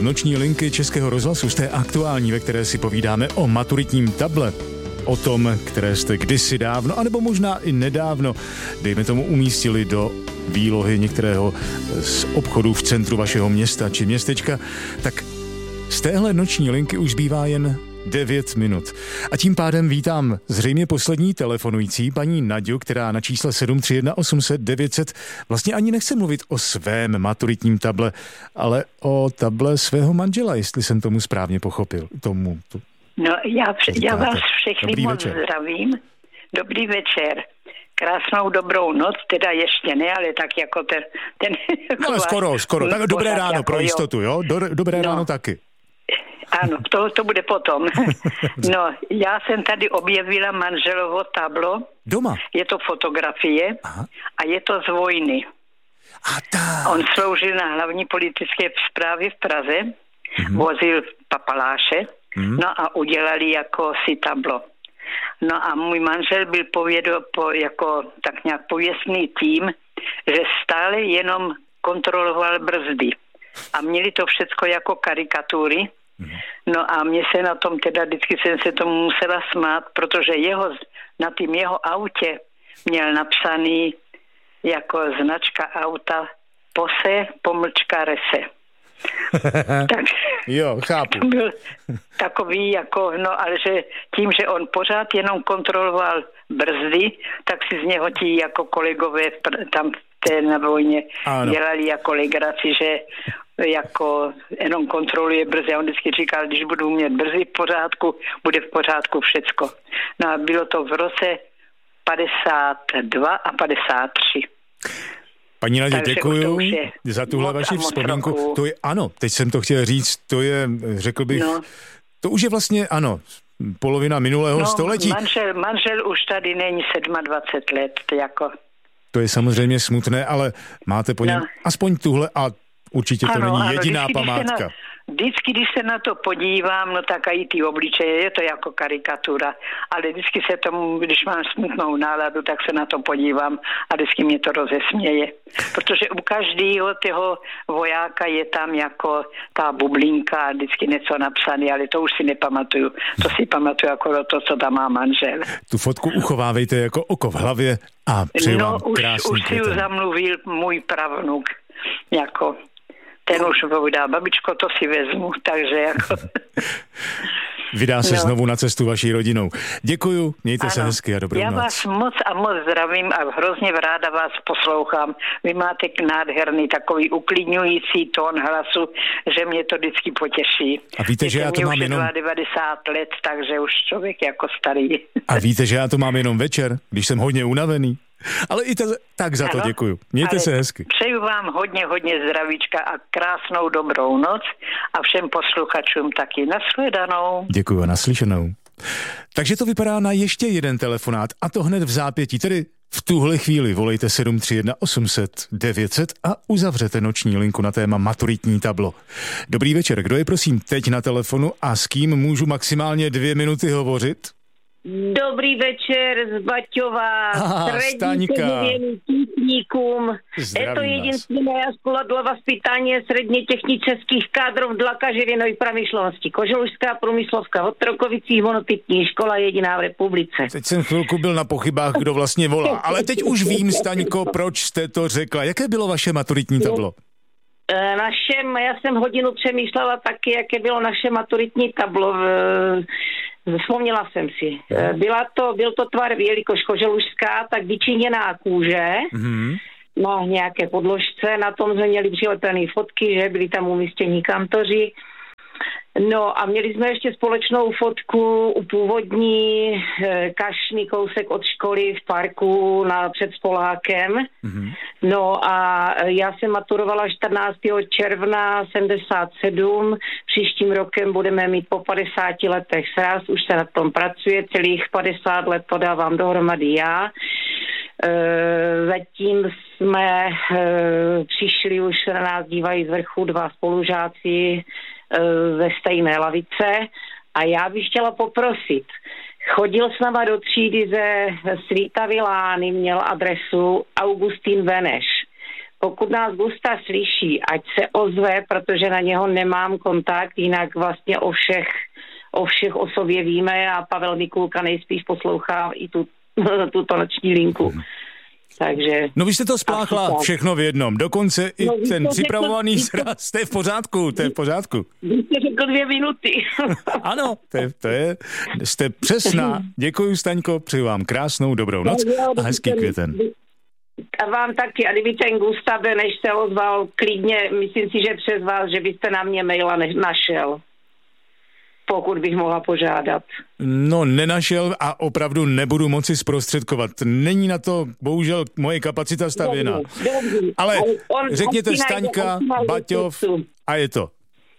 noční linky Českého rozhlasu, z té aktuální, ve které si povídáme o maturitním table. O tom, které jste kdysi dávno, anebo možná i nedávno, dejme tomu, umístili do výlohy některého z obchodů v centru vašeho města či městečka, tak z téhle noční linky už zbývá jen 9 minut. A tím pádem vítám zřejmě poslední telefonující, paní Naďu, která na čísle 731 800 900 vlastně ani nechce mluvit o svém maturitním table, ale o table svého manžela, jestli jsem tomu správně pochopil. No, já vás všechny moc zdravím. Dobrý večer. Krásnou dobrou noc, teda ještě ne, ale tak jako ten no, ale skoro. Tak dobré ráno jako, pro jistotu, jo? Dobré ráno taky. Ano, to bude potom. No, já jsem tady objevila manželovo tablo. Doma? Je to fotografie. Aha. A je to z vojny. On sloužil na hlavní politické správě v Praze, vozil papaláše, no a udělali jako si tablo. No a můj manžel byl jako tak nějak pověstný tím, že stále jenom kontroloval brzdy. A měli to všecko jako karikatury. No a mě se na tom teda vždycky jsem se tomu musela smát, protože na tým jeho autě měl napsaný jako značka auta Pose _Rese. Tak, jo, chápu. To byl takový jako, no ale že tím, že on pořád jenom kontroloval brzdy, tak si z něho ti jako kolegové tam na vojně dělali jako legraci, že jako jenom kontroluje brzy. A on vždycky říkal, když budu mít brzy v pořádku, bude v pořádku všecko. No a bylo to v roce 52 a 53. Paní Nadě, děkuju za tuhle vaši vzpomínku. To je, ano, teď jsem to chtěl říct, to je, řekl bych, to už je vlastně, ano, polovina minulého století. Manžel už tady není 27 let, jako. To je samozřejmě smutné, ale máte po něm aspoň tuhle a určitě to není jediná památka. Vždycky, když se na to podívám, no tak i ty obličeje, je to jako karikatura, ale vždycky se tomu, když mám smutnou náladu, tak se na to podívám a vždycky mě to rozesměje. Protože u každého toho vojáka je tam jako ta bublinka a vždycky něco napsané, ale to už si nepamatuju. To si pamatuju jako to, co tam má manžel. Tu fotku uchovávejte jako oko v hlavě a přeju vám krásný už si ju zamluvil můj pravnuk, jako. Ten už povedal, babičko, to si vezmu, takže jako. Vydá se znovu na cestu vaší rodinou. Děkuju, mějte se hezky a dobrou noc. Já vás moc zdravím a hrozně ráda vás poslouchám. Vy máte nádherný takový uklidňující tón hlasu, že mě to vždycky potěší. A víte, že já to mám jenom 90 let, takže už člověk jako starý. A víte, že já to mám jenom večer, když jsem hodně unavený. Ale i tak za to děkuju. Mějte se hezky. Přeju vám hodně zdravíčka a krásnou dobrou noc a všem posluchačům taky nashledanou. Děkuju a naslyšenou. Takže to vypadá na ještě jeden telefonát a to hned v zápětí, tedy v tuhle chvíli volejte 731 800 900 a uzavřete noční linku na téma maturitní tablo. Dobrý večer, kdo je prosím teď na telefonu a s kým můžu maximálně 2 minuty hovořit? Dobrý večer z Baťova, střední technikům. Je to jediné škola dla vaspitania středně technických kádrov dla Kažerinovej pramyšlenosti. Koželužská průmyslovka v Otrokovicích, monotypní škola jediná v republice. Teď jsem chvilku byl na pochybách, kdo vlastně volá, ale teď už vím, Staňko, proč jste to řekla. Jaké bylo vaše maturitní tablo? Já jsem hodinu přemýšlela taky, jaké bylo naše maturitní tablo. Vzpomněla jsem si. Byl to tvar, jelikož koželužská, tak vyčiněná kůže na nějaké podložce. Na tom jsme měli přilepené fotky, že byli tam umístění kantoři. No a měli jsme ještě společnou fotku u původní kašny kousek od školy v parku před Spolákem. No a já jsem maturovala 14. června 77. Příštím rokem budeme mít po 50 letech sraz. Už se na tom pracuje. Celých 50 let podávám dohromady já. Zatím jsme přišli, už se na nás dívají z vrchu 2 spolužáci ze stejné lavice a já bych chtěla poprosit. Chodil s náma do třídy ze Svítavy Lány, měl adresu Augustín Beneš. pokud nás Gusta slyší, ať se ozve, protože na něho nemám kontakt, jinak vlastně o všech o sobě víme a Pavel Mikulka nejspíš poslouchá i tuto noční linku. Takže... No vy jste to spláchla všechno v jednom, dokonce i ten připravovaný sraz, to je v pořádku. Vy jste řekl 2 minuty. Ano, jste přesná. Děkuji, Staňko, přeju vám krásnou dobrou noc a hezký květen. A vám taky, a kdyby ten Gustav, než se ozval, klidně, myslím si, že přes vás, že byste na mě maila našel. Pokud bych mohla požádat. No, nenašel a opravdu nebudu moci zprostředkovat. Není na to, bohužel, moje kapacita stavěna. Dobře. Ale řekněte Staňka, Baťov a je to.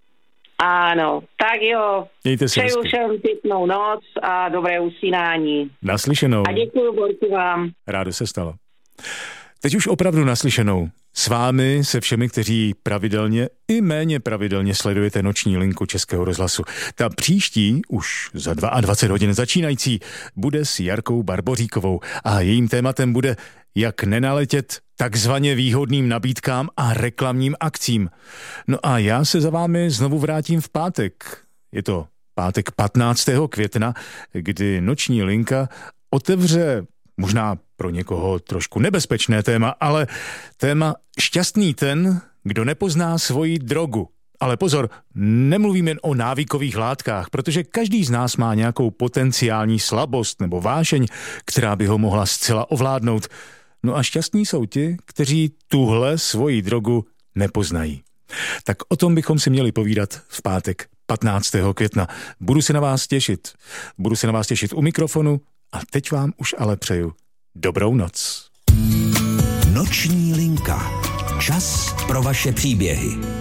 Ano, tak jo. Mějte se přeju všem pěknou noc a dobré usínání. Naslyšenou. A děkuju, Borku, vám. Rádo se stalo. Teď už opravdu naslyšenou. S vámi, se všemi, kteří pravidelně i méně pravidelně sledujete noční linku Českého rozhlasu. Ta příští, už za 22 hodin začínající, bude s Jarkou Barboříkovou a jejím tématem bude, jak nenaletět takzvaně výhodným nabídkám a reklamním akcím. No a já se za vámi znovu vrátím v pátek. Je to pátek 15. května, kdy noční linka otevře možná pro někoho trošku nebezpečné téma, ale téma šťastný ten, kdo nepozná svoji drogu. Ale pozor, nemluvím jen o návykových látkách, protože každý z nás má nějakou potenciální slabost nebo vášeň, která by ho mohla zcela ovládnout. No a šťastní jsou ti, kteří tuhle svoji drogu nepoznají. Tak o tom bychom si měli povídat v pátek 15. května. Budu se na vás těšit u mikrofonu a teď vám už ale přeju dobrou noc. Noční linka. Čas pro vaše příběhy.